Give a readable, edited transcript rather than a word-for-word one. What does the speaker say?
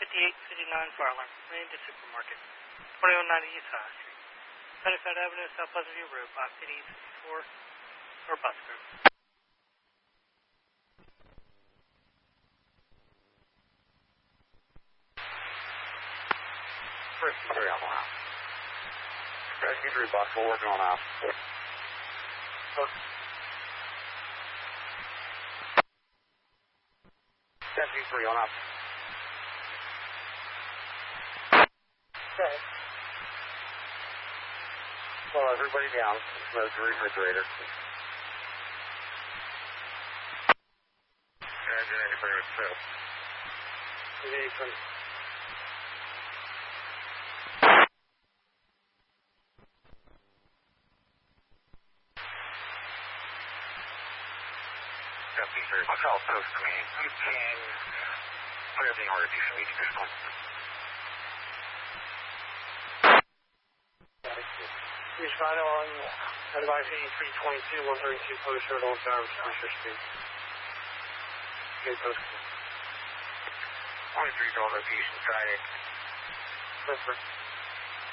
5859 Farland, Lane to Supermarket, 2190 East High Street, Sunnyside Avenue, South Pleasant View Road, Box 8064, or Bus Group. Rescue 3 on the house. Rescue 3 Box 4 working on the house. Rescue 3 on house. Okay. Well, everybody down. Smoke the refrigerator. Refrigerator too. I'll call post to me. You can put everything in order to do some meeting this one. He's right on Advice 8322, 132 Post Road on Cyrus Street. Okay, post. 23 Golden Peace, Friday. Perfect.